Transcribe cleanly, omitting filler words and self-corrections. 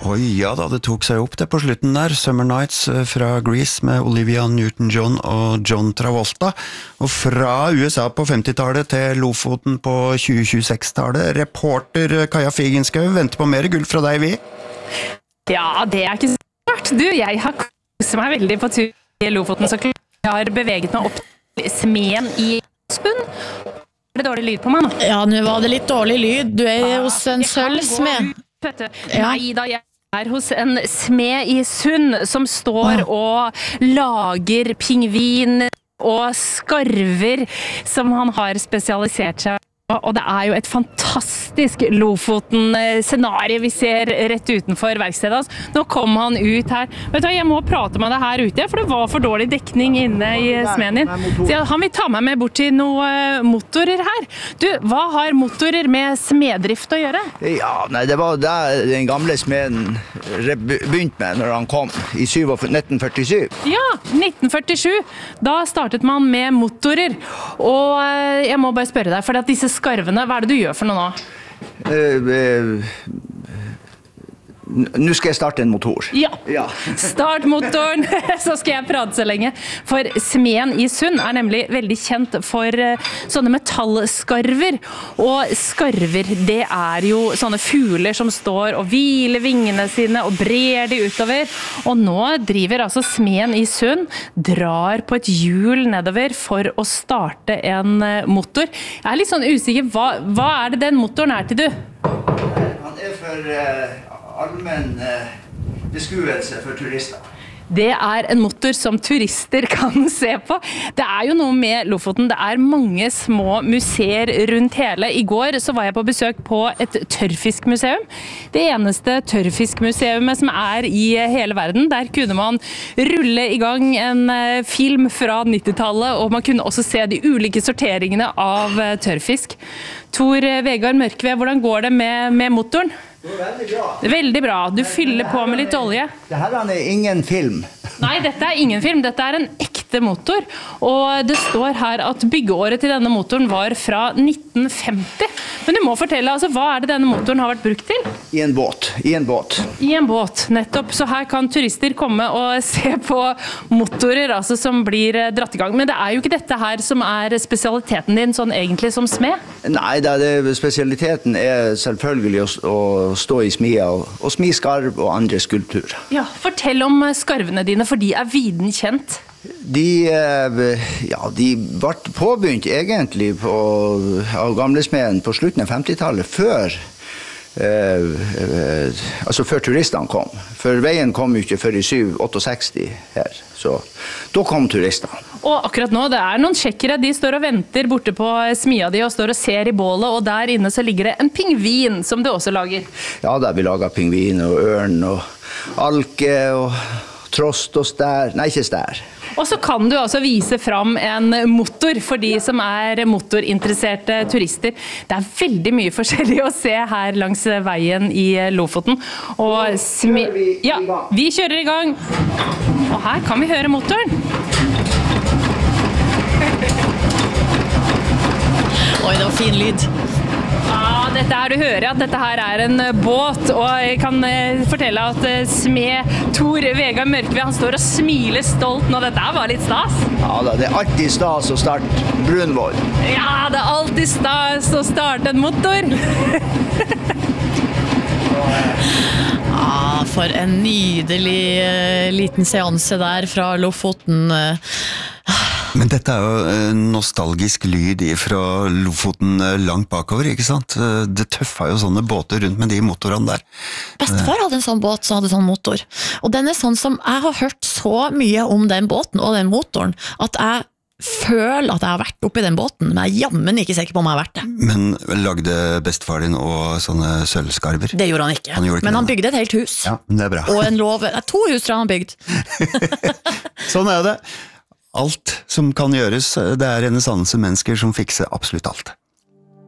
Oi, ja da, det tok seg opp det på slutten der. Summer Nights fra Grease med Olivia Newton-John og John Travolta. Og fra USA på 50-tallet til Lofoten på 2026-tallet. Reporter Kaja Figenschou venter på mer gull fra deg, vi. Ja, det er ikke så klart. Du, jeg har koset meg veldig på tur i Lofoten, så klart jeg har beveget meg opp til smeden i Spund. Er det dårlig lyd på meg nå? Ja, nå var det litt dårlig lyd. Du er hos en sølvsmed. Nei da, jeg er hos en smed i Sund som står og lager pingvin og skarver som han har spesialisert seg. Og det er jo et fantastisk Lofoten-scenario vi ser rett utenfor verkstedet. Nå kom han ut her. Vet du, jeg må prate med deg her ute, for det var for dårlig dekning inne i smeden din. Så han vil ta meg med bort til noen motorer her. Du, hva har motorer med smedrift å gjøre? Ja, nei, det var der den gamle smeden begynte med når han kom i 1947. Ja, 1947. Da startet man med motorer. Og jeg må bare spørre deg, for at disse skarvene, hva er det du gjør for noe nå? Nå skal jeg starte en motor. Ja. Start motoren, så skal jeg prate så lenge. For smeden i Sund er nemlig veldig kjent for sånne metallskarver. Og skarver, det er jo sånne fugler som står og hviler vingene sine og brer de utover. Og nå driver altså smeden i Sund, drar på et hjul nedover for å starte en motor. Jeg er litt sånn usikker, hva er det den motoren er til, du? Han er for allmenn beskuelse for turister. Det er en motor som turister kan se på. Det er jo noe med Lofoten. Det er mange små museer rundt hele. I går så var jeg på besøk på et tørrfiskmuseum. Det eneste tørrfiskmuseumet som er i hele verden. Der kunne man rulle i gang en film fra 90-tallet, og man kunne også se de ulike sorteringene av tørrfisk. Tor Vegard Mørkve, hvordan går det med motoren? Det er veldig bra. Veldig bra. Du fyller på med litt olje. Dette er ingen film. Nei, dette er ingen film. Dette er en ekte motor. Og det står her at byggeåret til denne motoren var fra 1950. Men du må fortelle, altså, hva er det denne motoren har vært brukt til? I en båt. I en båt, nettopp. Så her kan turister komme og se på motorer altså, som blir dratt i gang. Men det er jo ikke dette her som er spesialiteten din, sånn egentlig som smed? Nei, spesialiteten er selvfølgelig å stå i smia og smi skarv og andre skulpturer. Ja, fortell om skarvene dine, for de er viden kjent. De ble påbegynt egentlig av gamlesmeden på slutten av 50-tallet, før turistene kom. For veien kom jo ikke før i 67 her, så da kom turistene. Og akkurat nå, det er noen sjekkere, de står og venter borte på smia di og står og ser i bålet, og der inne så ligger det en pingvin som du også lager. Ja, der vi lager pingvin og ørn og alke og trost og stær. Nei, ikke stær. Og så kan du altså vise fram en motor for de som er motorinteresserte turister. Det er veldig mye forskjellig å se her langs veien i Lofoten. Og vi kjører i gang. Og her kan vi høre motoren. Oi, det var fin lyd. Ja, dette her du hører at dette her er en båt, og jeg kan fortelle at smed Tor Vegard Mørkve, han står og smiler stolt nå. Dette her var litt stas. Ja da, det er alltid stas å starte brunvoll. Ja, det er alltid stas å starte en motor. Ja, for en nydelig liten seanse der fra Lofoten. Men dette er jo nostalgisk lyd fra Lofoten langt bakover, ikke sant? Det tøffa jo sånne båter rundt med de motorene der. Bestefar hadde en sånn båt som hadde sånn motor. Og den er sånn som jeg har hørt så mye om den båten og den motoren, at jeg føler at jeg har vært oppi den båten, men jeg er jammen ikke sikker på om jeg har vært det. Men lagde bestefar din og sånne sølvskarver? Det gjorde han ikke. Men han bygde et helt hus. Ja, det er bra. Og en låve. 2 hus tror jeg han har bygd. Sånn er det. Alt som kan gjøres, det er renessansemennesker som fikser absolutt alt.